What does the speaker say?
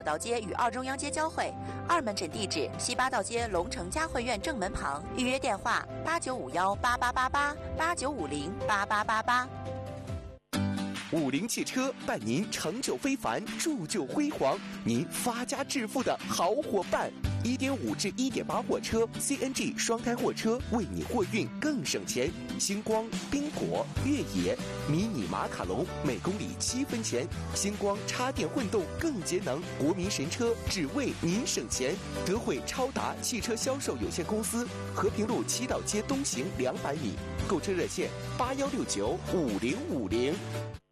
道街与2中央街交汇，二门诊地址西八道街龙城佳慧苑正门旁，预约电话8951888889508888。 50汽车伴您成就非凡，铸就辉煌，您发家致富的好伙伴。1.5至1.8货车 CNG 双胎货车，为你货运更省钱。星光、宾果、越野、迷你马卡龙每公里7分钱。星光插电混动更节能，国民神车只为您省钱。德惠超达汽车销售有限公司，和平路7道街东行200米。购车热线81695050。